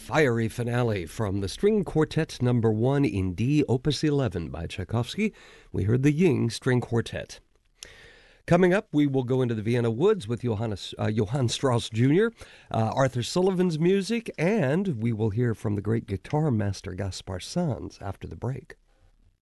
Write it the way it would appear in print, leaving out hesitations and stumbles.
fiery finale from the String Quartet Number 1 in D, Opus 11 by Tchaikovsky. We heard the Ying String Quartet. Coming up, we will go into the Vienna Woods with Johann Strauss Jr., Arthur Sullivan's music, and we will hear from the great guitar master Gaspar Sanz after the break.